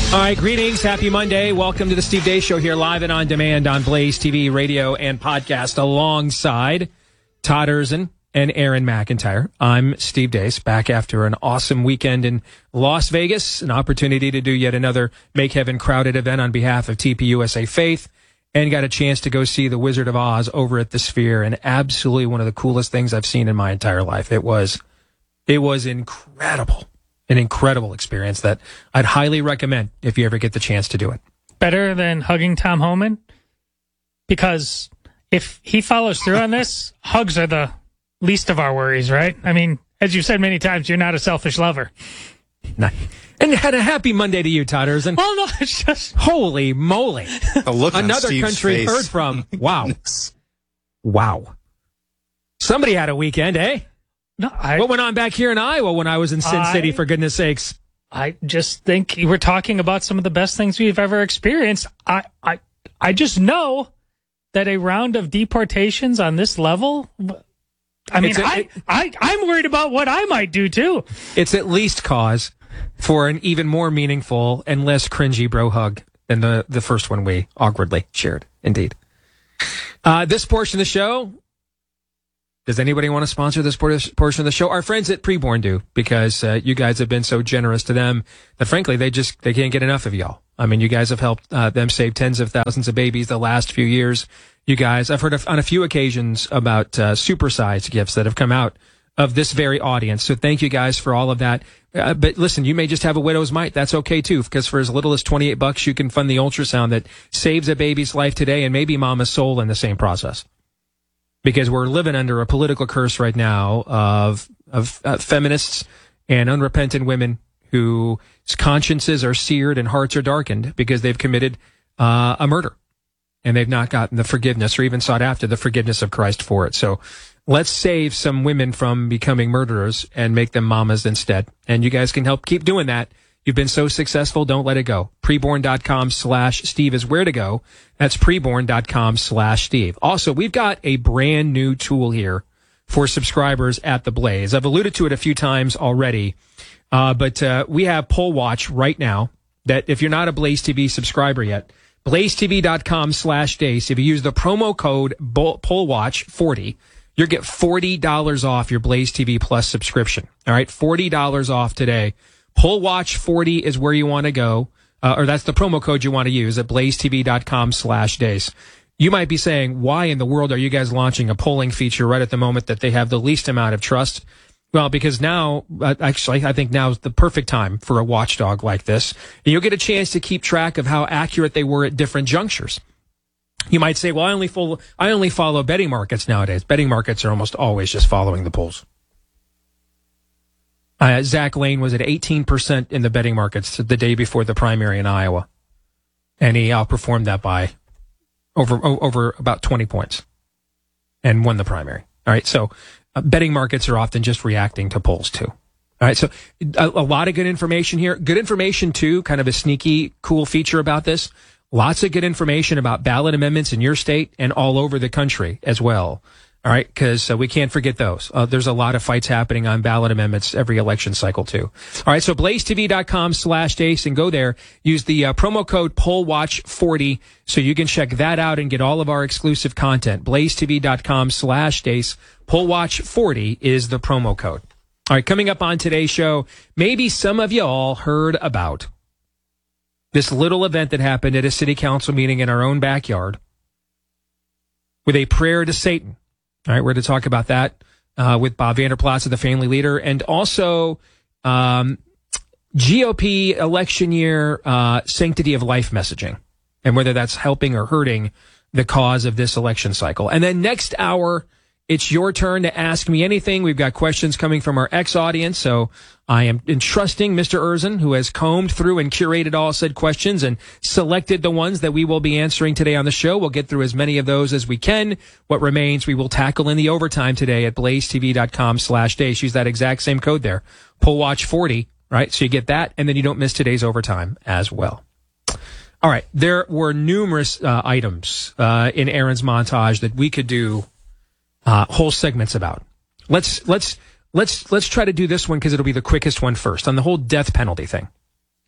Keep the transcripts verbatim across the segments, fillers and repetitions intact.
All right, greetings. Happy Monday. Welcome to the Steve Deace Show here live and on demand on Blaze T V, radio, and podcast alongside Todd Erzin and Aaron McIntyre. I'm Steve Deace, back after an awesome weekend in Las Vegas, an opportunity to do yet another Make Heaven Crowded event on behalf of T P U S A Faith, and got a chance to go see The Wizard of Oz over at the Sphere, and absolutely one of the coolest things I've seen in my entire life. It was, it was incredible. An incredible experience that I'd highly recommend if you ever get the chance to do it. Better than hugging Tom Homan? Because if he follows through on this, hugs are the least of our worries, right? I mean, as you've said many times, you're not a selfish lover. Nice. And had a happy Monday to you, Todd Erzin. Well, no, it's just... Holy moly. The look on Another Steve's country face. heard from. Wow. Wow. Somebody had a weekend, eh? No, I, what went on back here in Iowa when I was in Sin I, City, for goodness sakes? I just think you were talking about some of the best things we've ever experienced. I, I, I just know that a round of deportations on this level, I mean, a, I, it, I, I'm worried about what I might do, too. It's at least cause for an even more meaningful and less cringy bro hug than the, the first one we awkwardly shared. Indeed. Uh, this portion of the show... Does anybody want to sponsor this portion of the show? Our friends at Preborn do, because uh, you guys have been so generous to them that, frankly, they just they can't get enough of y'all. I mean, you guys have helped uh, them save tens of thousands of babies the last few years. You guys, I've heard of, on a few occasions about uh, supersized gifts that have come out of this very audience. So thank you guys for all of that. Uh, but listen, you may just have a widow's mite. That's okay, too, because for as little as twenty-eight bucks, you can fund the ultrasound that saves a baby's life today and maybe mama's soul in the same process. Because we're living under a political curse right now of of uh, feminists and unrepentant women whose consciences are seared and hearts are darkened because they've committed uh, a murder. And they've not gotten the forgiveness or even sought after the forgiveness of Christ for it. So let's save some women from becoming murderers and make them mamas instead. And you guys can help keep doing that. You've been so successful, don't let it go. Preborn.com slash Steve is where to go. That's preborn.com slash Steve. Also, we've got a brand new tool here for subscribers at The Blaze. I've alluded to it a few times already, uh, but uh, we have Poll Watch right now that if you're not a Blaze T V subscriber yet, blazetv.com slash Deace. If you use the promo code Poll Watch forty, you'll get forty dollars off your Blaze T V Plus subscription. All right, forty dollars off today. Poll Watch forty is where you want to go, uh, or that's the promo code you want to use at blazetv.com slash Deace. You might be saying, why in the world are you guys launching a polling feature right at the moment that they have the least amount of trust? Well, because now, uh, actually, I think now is the perfect time for a watchdog like this. And you'll get a chance to keep track of how accurate they were at different junctures. You might say, well, I only follow, I only follow betting markets nowadays. Betting markets are almost always just following the polls. Uh, Zach Lane was at eighteen percent in the betting markets the day before the primary in Iowa. And he outperformed that by over over about twenty points and won the primary. All right, so uh, betting markets are often just reacting to polls, too. All right, so a, a lot of good information here. Good information, too, kind of a sneaky, cool feature about this. Lots of good information about ballot amendments in your state and all over the country as well. All right, because uh, we can't forget those. Uh, there's a lot of fights happening on ballot amendments every election cycle, too. All right, so blazetv.com slash Deace, and go there. Use the uh, promo code Poll Watch forty so you can check that out and get all of our exclusive content. blazetv.com slash Deace. Poll Watch forty is the promo code. All right, coming up on today's show, maybe some of you all heard about this little event that happened at a city council meeting in our own backyard with a prayer to Satan. All right, we're going to talk about that uh, with Bob Vander Plaats, the family leader, and also um, G O P election year uh, sanctity of life messaging and whether that's helping or hurting the cause of this election cycle. And then next hour, it's your turn to ask me anything. We've got questions coming from our ex-audience, so I am entrusting Mister Erzin, who has combed through and curated all said questions and selected the ones that we will be answering today on the show. We'll get through as many of those as we can. What remains, we will tackle in the overtime today at blazetv.com slash Deace. Use that exact same code there, Poll Watch forty, right? So you get that, and then you don't miss today's overtime as well. All right, there were numerous uh, items uh, in Aaron's montage that we could do uh, whole segments about. Let's let's let's let's try to do this one because it'll be the quickest one first on the whole death penalty thing.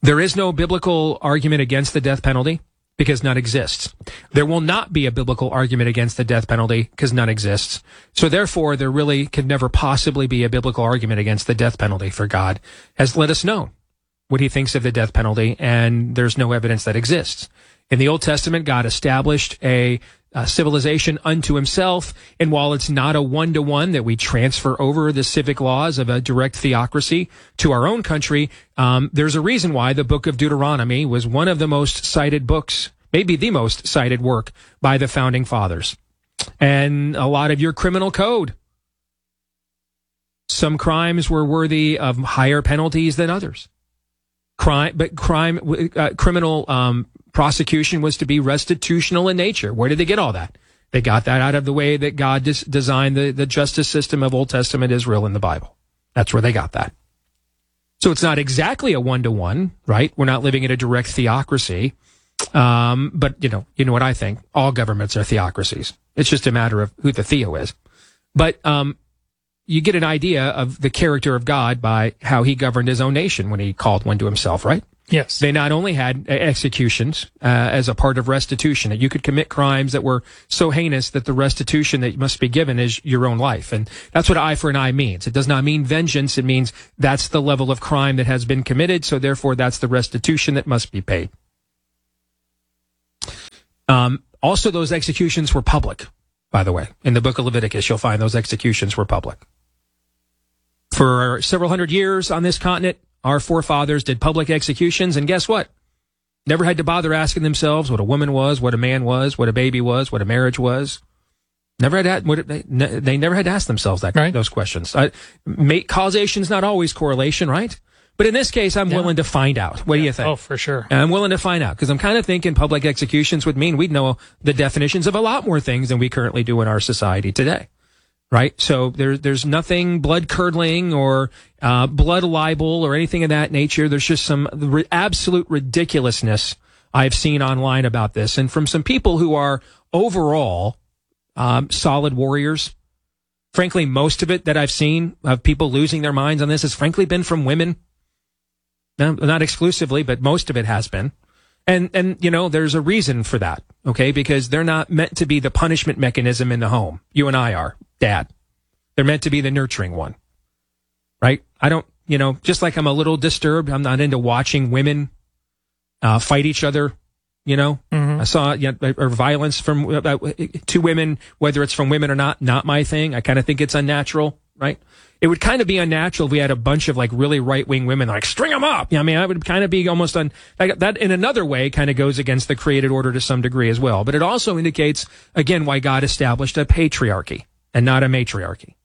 There is no biblical argument against the death penalty because none exists. There will not be a biblical argument against the death penalty because none exists. So therefore, there really could never possibly be a biblical argument against the death penalty, for God has let us know what he thinks of the death penalty, and there's no evidence that exists. In the Old Testament, God established a, a civilization unto himself, and while it's not a one-to-one that we transfer over the civic laws of a direct theocracy to our own country, um, there's a reason why the book of Deuteronomy was one of the most cited books, maybe the most cited work by the founding fathers. And a lot of your criminal code, some crimes were worthy of higher penalties than others. Crime, but crime, uh, criminal um, prosecution was to be restitutional in nature. Where did they get all that? They got that out of the way that God dis- designed the, the justice system of Old Testament Israel in the Bible. That's where they got that. So it's not exactly a one-to-one, right? We're not living in a direct theocracy. Um, but, you know, you know what I think? All governments are theocracies. It's just a matter of who the theo is. But um, you get an idea of the character of God by how he governed his own nation when he called one to himself, right? Yes. They not only had executions uh, as a part of restitution, that you could commit crimes that were so heinous that the restitution that must be given is your own life. And that's what eye for an eye means. It does not mean vengeance. It means that's the level of crime that has been committed, so therefore that's the restitution that must be paid. Um, also, those executions were public, by the way. In the book of Leviticus, you'll find those executions were public. For several hundred years on this continent, our forefathers did public executions, and guess what? Never had to bother asking themselves what a woman was, what a man was, what a baby was, what a marriage was. Never had to, what, they, they never had to ask themselves that right. those questions. Uh, Causation is not always correlation, right? But in this case, I'm yeah. willing to find out. What yeah. do you think? Oh, for sure. I'm willing to find out because I'm kind of thinking public executions would mean we'd know the definitions of a lot more things than we currently do in our society today. Right? So there's there's nothing blood-curdling or uh, blood libel or anything of that nature. There's just some re- absolute ridiculousness I've seen online about this. And from some people who are overall um, solid warriors, frankly, most of it that I've seen of people losing their minds on this has frankly been from women. No, not exclusively, but most of it has been. And, and, you know, there's a reason for that, okay? Because they're not meant to be the punishment mechanism in the home. You and I are, Dad. They're meant to be the nurturing one, right? I don't, you know, just like I'm a little disturbed, I'm not into watching women uh, fight each other, you know? Mm-hmm. I saw, you know, or violence from uh, to women, whether it's from women or not, not my thing. I kind of think it's unnatural, right? It would kind of be unnatural if we had a bunch of like really right-wing women like string them up. You know, I mean, I would kind of be almost on like, that in another way kind of goes against the created order to some degree as well. But it also indicates, again, why God established a patriarchy and not a matriarchy.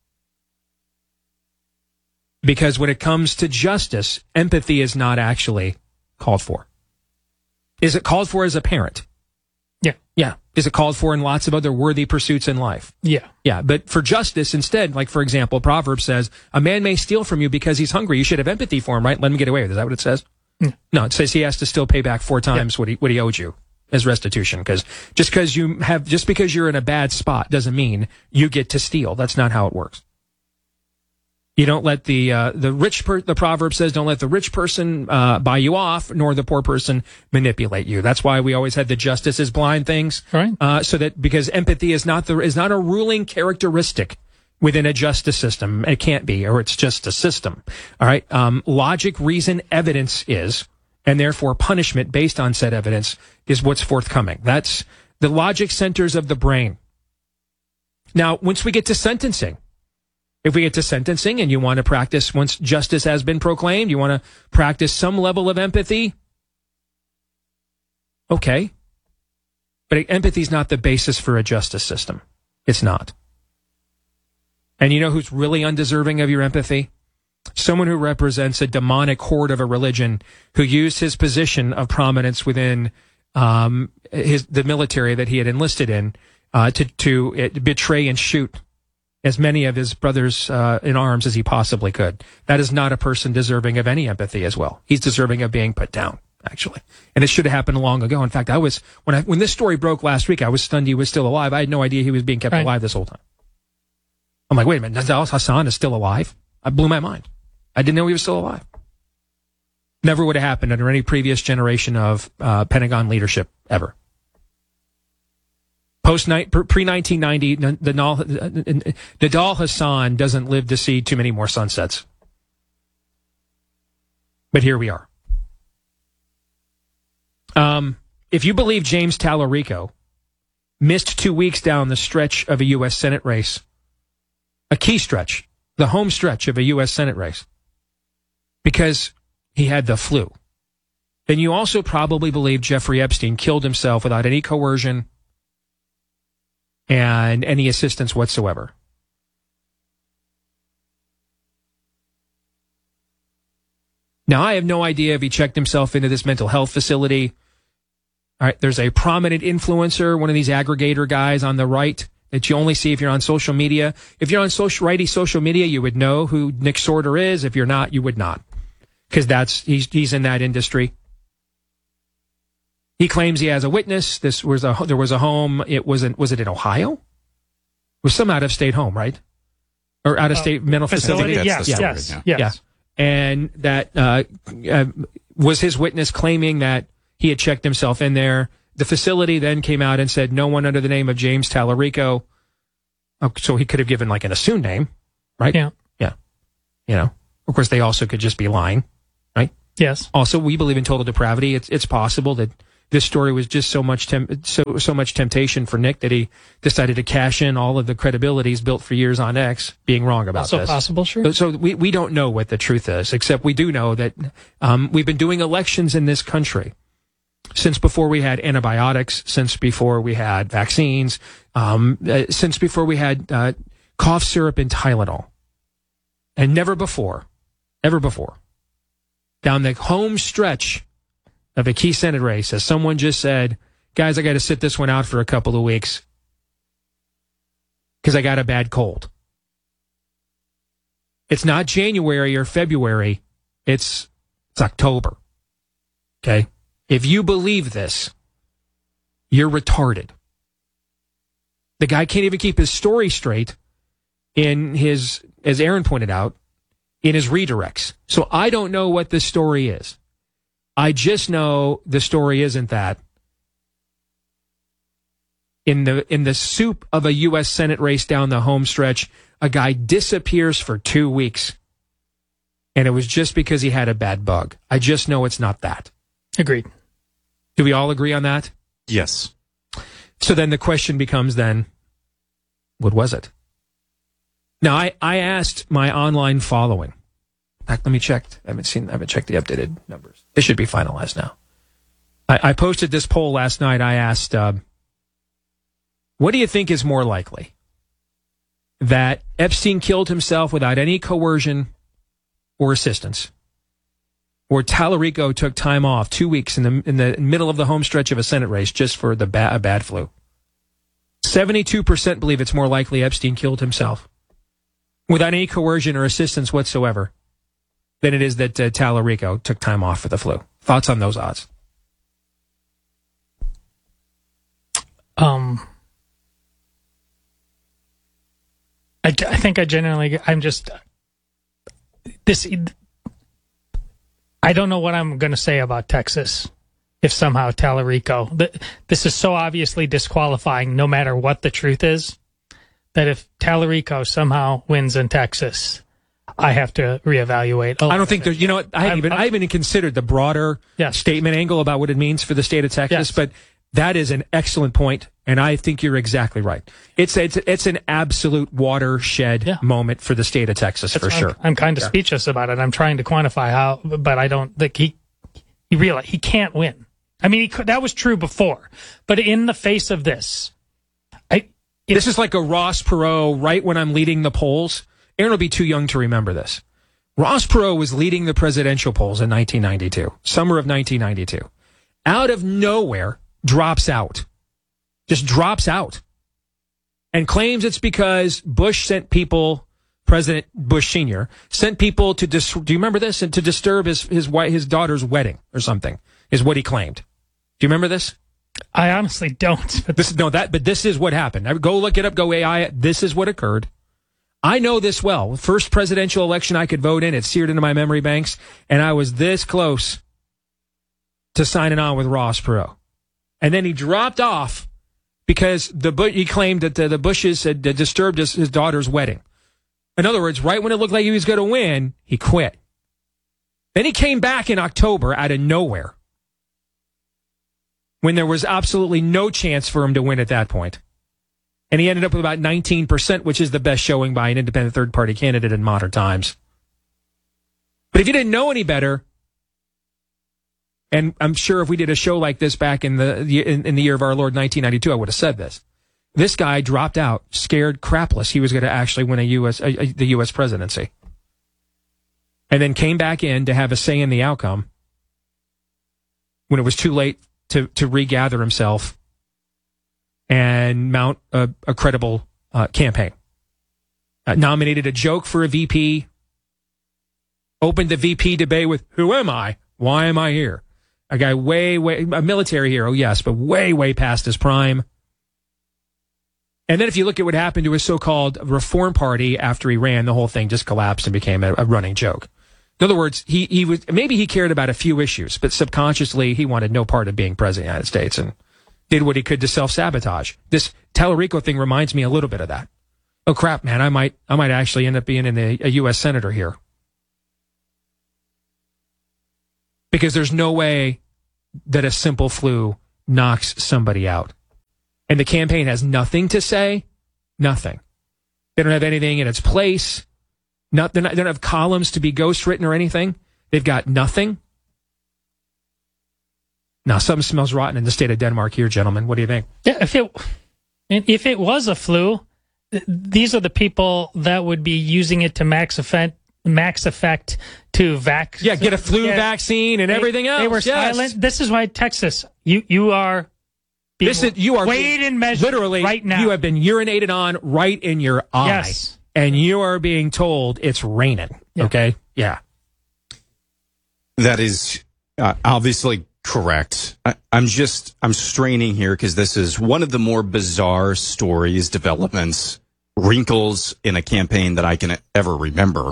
Because when it comes to justice, empathy is not actually called for. Is it called for as a parent? Yeah. Yeah. Is it called for in lots of other worthy pursuits in life? Yeah. Yeah. But for justice, instead, like, for example, Proverbs says, a man may steal from you because he's hungry. You should have empathy for him, right? Let him get away with it. Is that what it says? Mm. No, it says he has to still pay back four times yeah. what he, what he owed you as restitution. Because just because you have, just because you're in a bad spot doesn't mean you get to steal. That's not how it works. You don't let the uh, the rich per- the proverb says don't let the rich person uh, buy you off, nor the poor person manipulate you. That's why we always had the justice is blind things, right? Uh, so that because empathy is not the is not a ruling characteristic within a justice system. It can't be, or it's just a system. All right, um, logic, reason, evidence is, and therefore punishment based on said evidence is what's forthcoming. That's the logic centers of the brain. Now, once we get to sentencing. If we get to sentencing and you want to practice, once justice has been proclaimed, you want to practice some level of empathy, okay. But empathy is not the basis for a justice system. It's not. And you know who's really undeserving of your empathy? Someone who represents a demonic horde of a religion who used his position of prominence within um, his the military that he had enlisted in uh, to, to uh, betray and shoot as many of his brothers uh, in arms as he possibly could. That is not a person deserving of any empathy as well. He's deserving of being put down, actually. And it should have happened long ago. In fact, I was when I, when this story broke last week, I was stunned he was still alive. I had no idea he was being kept right. alive this whole time. I'm like, wait a minute, Nazal Hassan is still alive? I blew my mind. I didn't know he was still alive. Never would have happened under any previous generation of uh, Pentagon leadership ever. Post pre nineteen ninety, Nidal Hasan doesn't live to see too many more sunsets. But here we are. Um, if you believe James Tallarico missed two weeks down the stretch of a U S Senate race, a key stretch, the home stretch of a U S Senate race, because he had the flu, then you also probably believe Jeffrey Epstein killed himself without any coercion and any assistance whatsoever. Now, I have no idea if he checked himself into this mental health facility. All right, there's a prominent influencer, one of these aggregator guys on the right that you only see if you're on social media. If you're on social righty social media, you would know who Nick Sorter is. If you're not, you would not, because that's he's he's in that industry. He claims he has a witness. This was a there was a home. It wasn't. Was it in Ohio? It was some out of state home, right? Or out of state uh, mental facility. facility? Yes, yeah. yes, yes, yes. Yeah. And that uh, uh, was his witness claiming that he had checked himself in there. The facility then came out and said no one under the name of James Tallarico. Oh, so he could have given like an assumed name, right? Yeah. Yeah. You know, of course, they also could just be lying, right? Yes. Also, we believe in total depravity. It's it's possible that this story was just so much tem- so so much temptation for Nick that he decided to cash in all of the credibility he's built for years on X, being wrong about also this. Also possible, sure. So, so we, we don't know what the truth is, except we do know that um, we've been doing elections in this country since before we had antibiotics, since before we had vaccines, um, uh, since before we had uh, cough syrup and Tylenol. And never before, ever before, down the home stretch of a key Senate race, as someone just said, guys, I got to sit this one out for a couple of weeks because I got a bad cold. It's not January or February. It's, it's October. Okay? If you believe this, you're retarded. The guy can't even keep his story straight in his, as Aaron pointed out, in his redirects. So I don't know what the story is. I just know the story isn't that. In the in the soup of a U S Senate race down the home stretch, a guy disappears for two weeks. And it was just because he had a bad bug. I just know it's not that. Agreed. Do we all agree on that? Yes. So then the question becomes then, what was it? Now, I, I asked my online following. In fact, let me check. I haven't seen, I haven't checked the updated numbers. They should be finalized now. I, I posted this poll last night. I asked, uh, what do you think is more likely? That Epstein killed himself without any coercion or assistance, or Tallarico took time off, two weeks in the in the middle of the home stretch of a Senate race just for the ba- a bad flu? seventy-two percent believe it's more likely Epstein killed himself without any coercion or assistance whatsoever than it is that uh, Tallarico took time off for the flu. Thoughts on those odds? Um, I, I think I generally, I'm just, this, I don't know what I'm going to say about Texas if somehow Tallarico, this is so obviously disqualifying no matter what the truth is, that if Tallarico somehow wins in Texas, I have to reevaluate. I don't think there's, you know what, I haven't even, I haven't even considered the broader yes. statement angle about what it means for the state of Texas, yes. but that is an excellent point, and I think you're exactly right. It's it's it's an absolute watershed yeah. moment for the state of Texas, That's for sure. I'm, I'm kind of yeah. speechless about it. I'm trying to quantify how, but I don't think he, he realize he can't win. I mean, he could, that was true before, but in the face of this, I, this is like a Ross Perot right when I'm leading the polls. Aaron will be too young to remember this. Ross Perot was leading the presidential polls in nineteen ninety-two, summer of nineteen ninety-two. Out of nowhere, drops out. Just drops out. And claims it's because Bush sent people, President Bush Senior, sent people to, dis- do you remember this? And to disturb his, his wife, his daughter's wedding or something, is what he claimed. Do you remember this? I honestly don't. This, no, that, but this is what happened. Go look it up, go A I it. This is what occurred. I know this well. First presidential election I could vote in, it's seared into my memory banks, and I was this close to signing on with Ross Perot. And then he dropped off because the he claimed that the, the Bushes had disturbed his, his daughter's wedding. In other words, right when it looked like he was going to win, he quit. Then he came back in October out of nowhere when there was absolutely no chance for him to win at that point. And he ended up with about nineteen percent, which is the best showing by an independent third-party candidate in modern times. But if you didn't know any better, and I'm sure if we did a show like this back in the in, in the year of our Lord nineteen ninety-two, I would have said this. This guy dropped out, scared crapless he was going to actually win a U S a, a, the U S presidency, and then came back in to have a say in the outcome when it was too late to to regather himself and mount a, a credible uh, campaign. Uh, nominated a joke for a V P, opened the V P debate with, who am I? Why am I here? A guy way, way, a military hero, yes, but way, way past his prime. And then if you look at what happened to his so-called Reform Party after he ran, the whole thing just collapsed and became a, a running joke. In other words, he, he was, maybe he cared about a few issues, but subconsciously he wanted no part of being president of the United States and did what he could to self-sabotage. This Tallarico thing reminds me a little bit of that. Oh crap, man, I might, I might actually end up being in a, a U S senator here. Because there's no way that a simple flu knocks somebody out. And the campaign has nothing to say, nothing. They don't have anything in its place. Not, they're not, they don't have columns to be ghostwritten or anything. They've got nothing. Now, something smells rotten in the state of Denmark here, gentlemen. What do you think? Yeah, if it if it was a flu, these are the people that would be using it to max effect, max effect to vac. Yeah, get a flu yeah. vaccine and they, everything else. They were yes. silent. This is why Texas, you you are. This is you are weighed and measured literally right now. You have been urinated on right in your eye, yes. and you are being told it's raining. Yeah. Okay, yeah, that is uh, obviously correct. I, I'm just I'm straining here because this is one of the more bizarre stories, developments, wrinkles in a campaign that I can ever remember.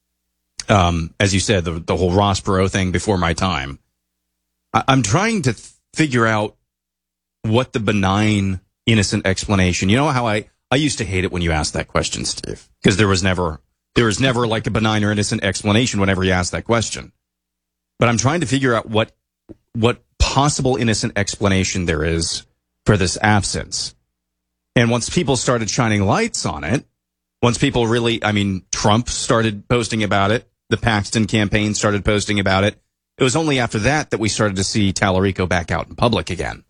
Um, as you said, the the whole Ross Perot thing before my time. I, I'm trying to th- figure out what the benign, innocent explanation. You know how I, I used to hate it when you asked that question, Steve, because there was never, there was never like a benign or innocent explanation whenever you asked that question. But I'm trying to figure out what, what possible innocent explanation there is for this absence. And once people started shining lights on it, once people really, I mean, Trump started posting about it, the Paxton campaign started posting about it. It was only after that that we started to see Tallarico back out in public again.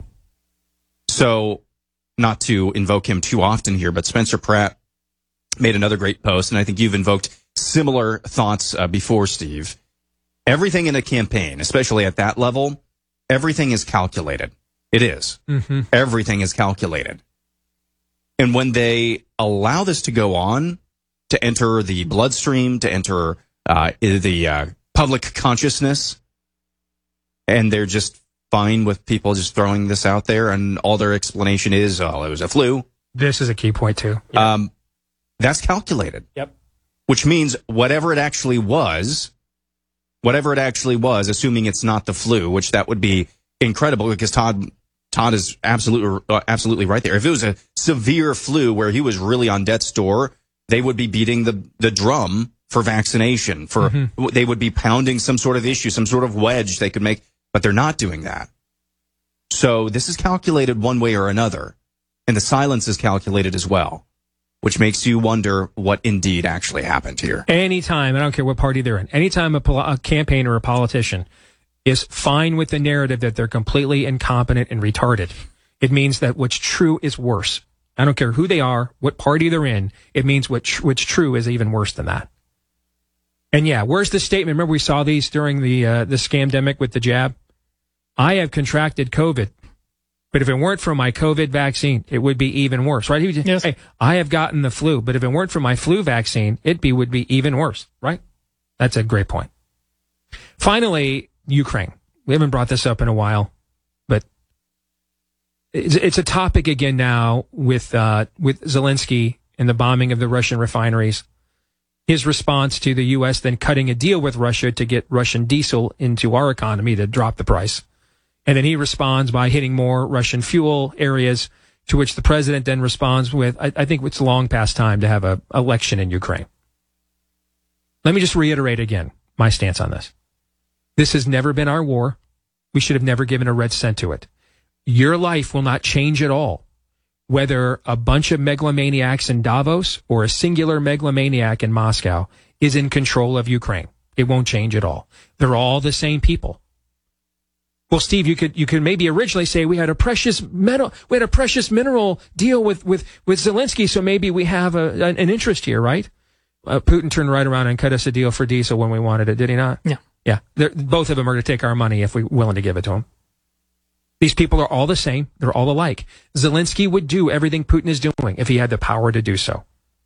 So, not to invoke him too often here, but Spencer Pratt made another great post, and I think you've invoked similar thoughts uh, before, Steve. Everything in a campaign, especially at that level, everything is calculated. It is. Mm-hmm. Everything is calculated. And when they allow this to go on, to enter the bloodstream, to enter uh, the uh, public consciousness, and they're just fine with people just throwing this out there, and all their explanation is, oh, it was a flu. This is a key point, too. Yep. Um, that's calculated. Yep. Which means whatever it actually was, whatever it actually was, assuming it's not the flu, which that would be incredible, because Todd Todd is absolutely uh, absolutely right there. If it was a severe flu where he was really on death's door, they would be beating the, the drum for vaccination. For mm-hmm. They would be pounding some sort of issue, some sort of wedge they could make. But they're not doing that. So this is calculated one way or another. And the silence is calculated as well, which makes you wonder what indeed actually happened here. Anytime, I don't care what party they're in, anytime a, pol- a campaign or a politician is fine with the narrative that they're completely incompetent and retarded, it means that what's true is worse. I don't care who they are, what party they're in, it means what tr- what's true is even worse than that. And yeah, where's the statement? Remember we saw these during the uh, the scamdemic with the jab? I have contracted COVID, but if it weren't for my COVID vaccine, it would be even worse, right? He would just, yes. Hey, I have gotten the flu, but if it weren't for my flu vaccine, it be would be even worse, right? That's a great point. Finally, Ukraine. We haven't brought this up in a while, but it's, it's a topic again now with uh, with Zelensky and the bombing of the Russian refineries. His response to the U S then cutting a deal with Russia to get Russian diesel into our economy to drop the price. And then he responds by hitting more Russian fuel areas, to which the president then responds with, I, I think it's long past time to have an election in Ukraine. Let me just reiterate again my stance on this. This has never been our war. We should have never given a red cent to it. Your life will not change at all, whether a bunch of megalomaniacs in Davos or a singular megalomaniac in Moscow is in control of Ukraine. It won't change at all. They're all the same people. Well, Steve, you could you could maybe originally say we had a precious metal, we had a precious mineral deal with with with Zelensky, so maybe we have a, an, an interest here, right? Uh, Putin turned right around and cut us a deal for diesel when we wanted it, did he not? Yeah, yeah. They're, both of them are going to take our money if we're willing to give it to them. These people are all the same. They're all alike. Zelensky would do everything Putin is doing if he had the power to do so.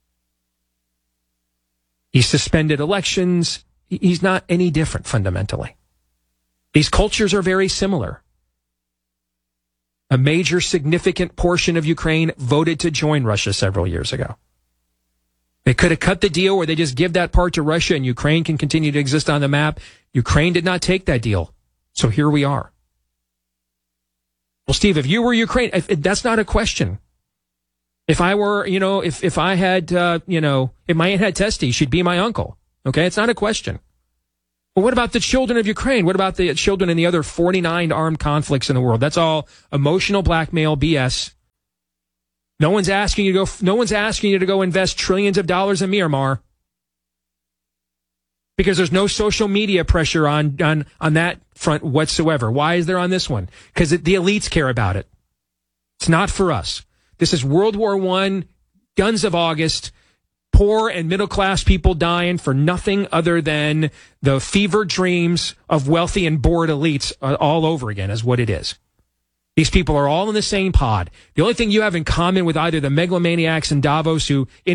He suspended elections. He's not any different fundamentally. These cultures are very similar. A major significant portion of Ukraine voted to join Russia several years ago. They could have cut the deal where they just give that part to Russia and Ukraine can continue to exist on the map. Ukraine did not take that deal. So here we are. Well, Steve, if you were Ukraine, if, if that's not a question. If I were, you know, if, if I had, uh, you know, if my aunt had testes, she'd be my uncle. Okay, it's not a question. Well, what about the children of Ukraine? What about the children in the other forty-nine armed conflicts in the world? That's all emotional blackmail B S. No one's asking you to go, no one's asking you to go invest trillions of dollars in Myanmar. Because there's no social media pressure on, on, on that front whatsoever. Why is there on this one? Because the elites care about it. It's not for us. This is World War One, guns of August, poor and middle-class people dying for nothing other than the fevered dreams of wealthy and bored elites all over again is what it is. These people are all in the same pod. The only thing you have in common with either the megalomaniacs in Davos who